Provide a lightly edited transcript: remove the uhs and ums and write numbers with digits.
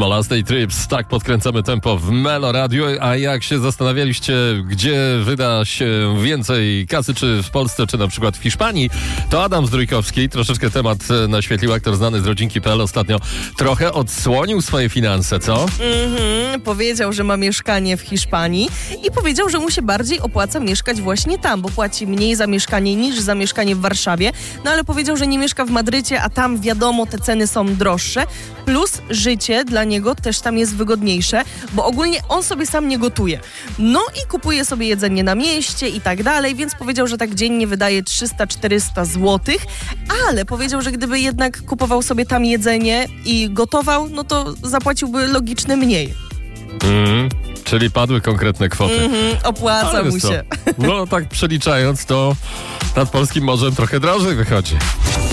Smolastej Trips, tak podkręcamy tempo w Melo Radio, a jak się zastanawialiście, gdzie wyda się więcej kasy, czy w Polsce, czy na przykład w Hiszpanii, to Adam Zdrójkowski troszeczkę temat naświetlił, aktor znany z rodzinki.pl ostatnio trochę odsłonił swoje finanse, co? Powiedział, że ma mieszkanie w Hiszpanii i powiedział, że mu się bardziej opłaca mieszkać właśnie tam, bo płaci mniej za mieszkanie niż za mieszkanie w Warszawie, no ale powiedział, że nie mieszka w Madrycie, a tam wiadomo, te ceny są droższe, plus życie dla niego też tam jest wygodniejsze, bo ogólnie on sobie sam nie gotuje. No i kupuje sobie jedzenie na mieście i tak dalej, więc powiedział, że tak dziennie wydaje 300-400 złotych, ale powiedział, że gdyby jednak kupował sobie tam jedzenie i gotował, no to zapłaciłby logicznie mniej. Czyli padły konkretne kwoty. Opłaca mu się. No tak przeliczając, to nad polskim morzem trochę drożej wychodzi.